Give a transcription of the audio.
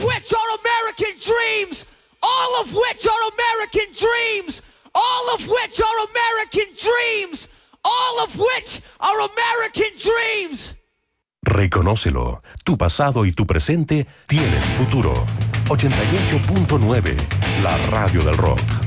which are American dreams. All of which are American dreams. All of which are American dreams. All of which are American dreams. Reconócelo. Tu pasado y tu presente tienen futuro. 88.9, la radio del rock.